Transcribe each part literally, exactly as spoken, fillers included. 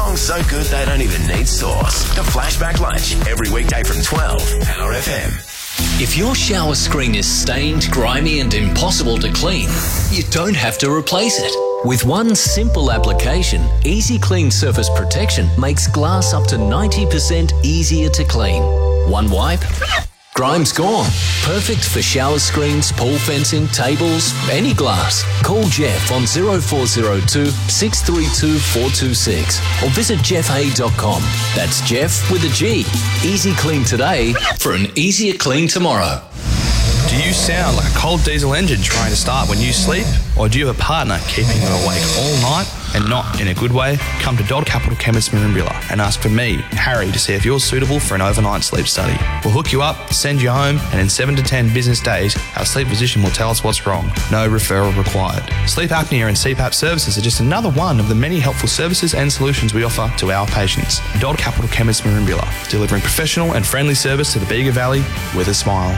Songs so good they don't even need sauce. The Flashback Lunch, every weekday from twelve, Power F M. If your shower screen is stained, grimy and impossible to clean, you don't have to replace it. With one simple application, Easy Clean Surface Protection makes glass up to ninety percent easier to clean. One wipe, grime's gone. Perfect for shower screens, pool fencing, tables, any glass. Call Jeff on zero four zero two, six three two, four two six or visit jeff hay dot com. That's Jeff with a G. Easy Clean today for an easier clean tomorrow. Do you sound like a cold diesel engine trying to start when you sleep? Or do you have a partner keeping you awake all night and not in a good way? Come to Dodd Capital Chemist Merimbula and ask for me, Harry, to see if you're suitable for an overnight sleep study. We'll hook you up, send you home, and in seven to ten business days, our sleep physician will tell us what's wrong. No referral required. Sleep apnea and C PAP services are just another one of the many helpful services and solutions we offer to our patients. Dodd Capital Chemist Merimbula, delivering professional and friendly service to the Bega Valley with a smile.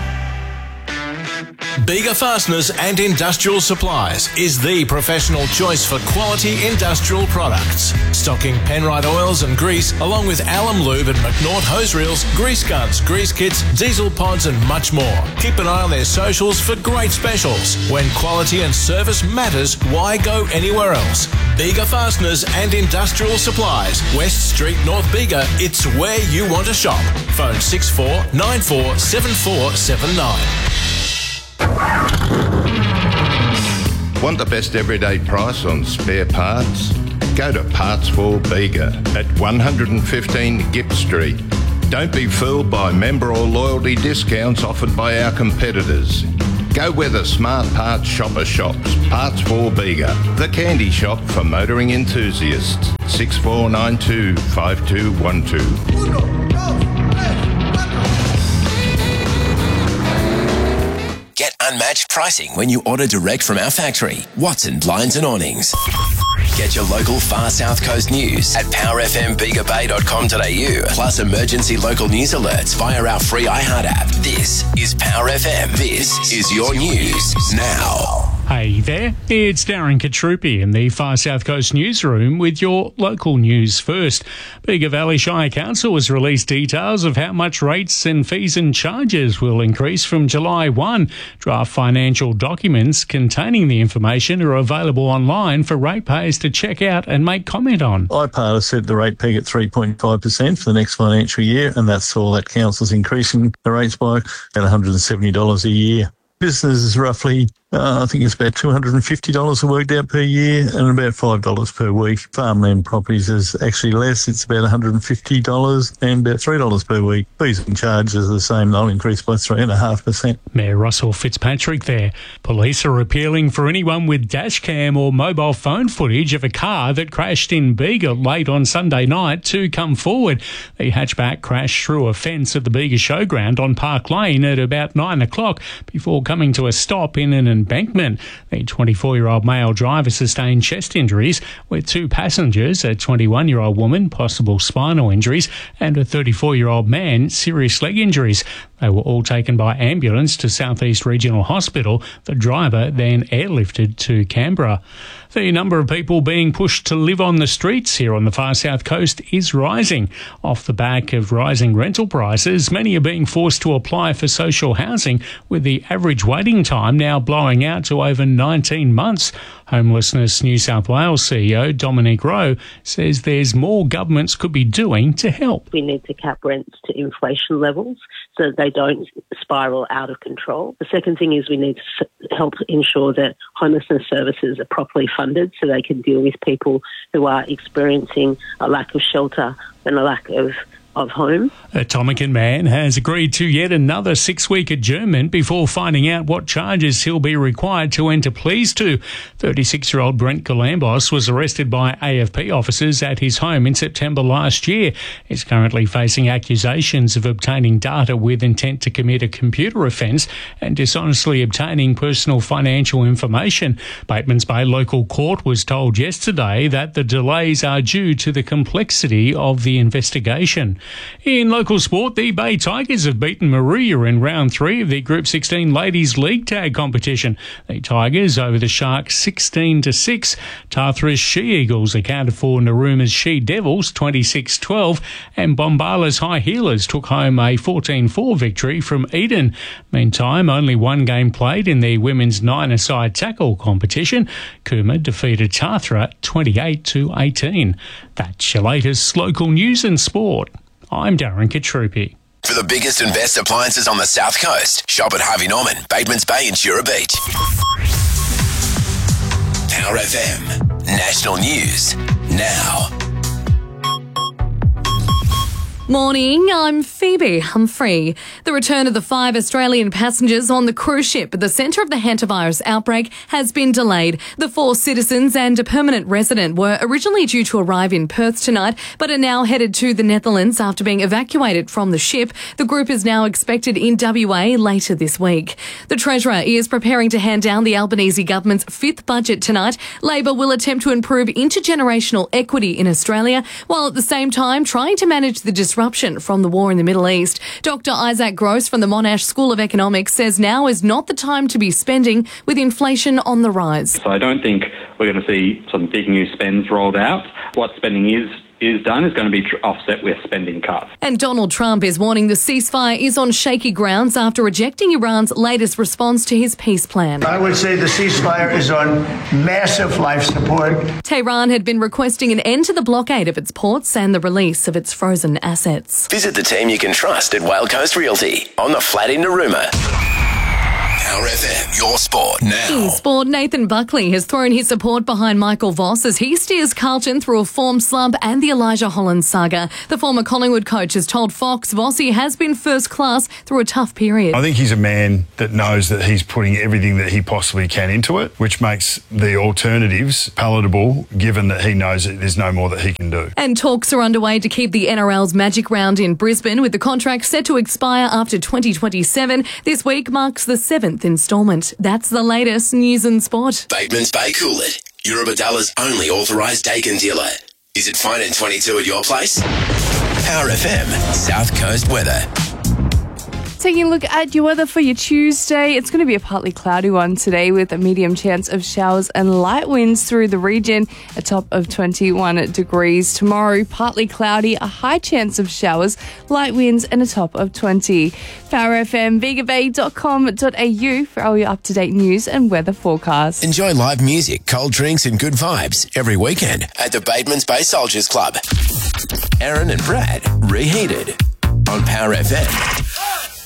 Bega Fasteners and Industrial Supplies is the professional choice for quality industrial products. Stocking Penrite oils and grease, along with Alum Lube and McNaught hose reels, grease guns, grease kits, diesel pods and much more. Keep an eye on their socials for great specials. When quality and service matters, why go anywhere else? Bega Fasteners and Industrial Supplies, West Street, North Bega. It's where you want to shop. Phone six four nine four seven four seven nine. Want the best everyday price on spare parts? Go to Parts for Bega at one fifteen Gipp Street. Don't be fooled by member or loyalty discounts offered by our competitors. Go where the smart parts shopper shops. Parts for Bega, the candy shop for motoring enthusiasts. six four nine two, five two one two. Get unmatched pricing when you order direct from our factory. Watson Blinds and Awnings. Get your local Far South Coast news at power f m bega bay dot com dot a u, plus emergency local news alerts via our free iHeart app. This is Power F M. This is your news now. Hey there, it's Darren Katrupi in the Far South Coast newsroom with your local news first. Bega Valley Shire Council has released details of how much rates and fees and charges will increase from July first. Draft financial documents containing the information are available online for ratepayers to check out and make comment on. I part has set the rate peg at three point five percent for the next financial year, and that's all that council's increasing the rates by at one hundred seventy dollars a year. Business is roughly, uh, I think it's about two hundred fifty dollars worked out per year and about five dollars per week. Farmland properties is actually less. It's about one hundred fifty dollars and about three dollars per week. Fees and charges are the same. They'll increase by three point five percent. Mayor Russell Fitzpatrick there. Police are appealing for anyone with dash cam or mobile phone footage of a car that crashed in Bega late on Sunday night to come forward. The hatchback crashed through a fence at the Bega Showground on Park Lane at about nine o'clock before coming to a stop in an embankment. The twenty-four-year-old male driver sustained chest injuries, with two passengers, a twenty-one-year-old woman, possible spinal injuries, and a thirty-four-year-old man, serious leg injuries. They were all taken by ambulance to South East Regional Hospital. The driver then airlifted to Canberra. The number of people being pushed to live on the streets here on the Far South Coast is rising. Off the back of rising rental prices, many are being forced to apply for social housing, with the average waiting time now blowing out to over nineteen months. Homelessness New South Wales C E O Dominic Rowe says there's more governments could be doing to help. We need to cap rents to inflation levels so that they don't spiral out of control. The second thing is we need to help ensure that homelessness services are properly funded so they can deal with people who are experiencing a lack of shelter and a lack of of home. A Tomakan man has agreed to yet another six-week adjournment before finding out what charges he'll be required to enter pleas to. thirty-six-year-old Brent Galambos was arrested by A F P officers at his home in September last year. He's currently facing accusations of obtaining data with intent to commit a computer offence and dishonestly obtaining personal financial information. Batemans Bay Local Court was told yesterday that the delays are due to the complexity of the investigation. In local sport, the Bay Tigers have beaten Maruya in round three of the Group sixteen Ladies League Tag competition. The Tigers over the Sharks sixteen to six. Tarthras She-Eagles accounted for Naruma's She-Devils twenty-six twelve, and Bombala's High Heelers took home a fourteen four victory from Eden. Meantime, only one game played in the women's nine-a-side tackle competition. Cooma defeated Tathra twenty-eight to eighteen. That's your latest local news and sport. I'm Darren Katrupi. For the biggest and best appliances on the South Coast, shop at Harvey Norman, Batemans Bay and Shura Beach. Power F M. National News. Now. Morning, I'm Phoebe Humphrey. The return of the five Australian passengers on the cruise ship at the centre of the hantavirus outbreak has been delayed. The four citizens and a permanent resident were originally due to arrive in Perth tonight, but are now headed to the Netherlands after being evacuated from the ship. The group is now expected in W A later this week. The Treasurer is preparing to hand down the Albanese government's fifth budget tonight. Labor will attempt to improve intergenerational equity in Australia, while at the same time trying to manage the disruption from the war in the Middle East. Doctor Isaac Gross from the Monash School of Economics says now is not the time to be spending with inflation on the rise. So I don't think we're going to see some big new spends rolled out. What spending is is done is going to be tr- offset with spending cuts. And Donald Trump is warning the ceasefire is on shaky grounds after rejecting Iran's latest response to his peace plan. I would say the ceasefire is on massive life support. Tehran had been requesting an end to the blockade of its ports and the release of its frozen assets. Visit the team you can trust at Whale Coast Realty on the flat in Narooma. Power F M, your sport now. In sport, Nathan Buckley has thrown his support behind Michael Voss as he steers Carlton through a form slump and the Elijah Holland saga. The former Collingwood coach has told Fox Vossi has been first class through a tough period. I think he's a man that knows that he's putting everything that he possibly can into it, which makes the alternatives palatable given that he knows that there's no more that he can do. And talks are underway to keep the N R L's Magic Round in Brisbane, with the contract set to expire after twenty twenty-seven. This week marks the seventh instalment. That's the latest news and sport. Batemans Bay Coolid, Eurobadalla's only authorised Dakin dealer. Is it fine in twenty-two at your place? Power F M, South Coast weather. Taking a look at your weather for your Tuesday, it's going to be a partly cloudy one today with a medium chance of showers and light winds through the region, a top of twenty-one degrees. Tomorrow, partly cloudy, a high chance of showers, light winds and a top of twenty. Power F M, bega bay dot com dot a u for all your up-to-date news and weather forecasts. Enjoy live music, cold drinks and good vibes every weekend at the Batemans Bay Soldiers Club. Aaron and Brad, reheated on Power F M.